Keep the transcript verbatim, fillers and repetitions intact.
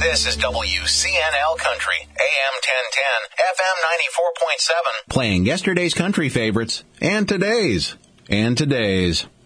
This is W C N L Country, A M ten ten, F M ninety-four point seven. Playing yesterday's country favorites and today's and today's.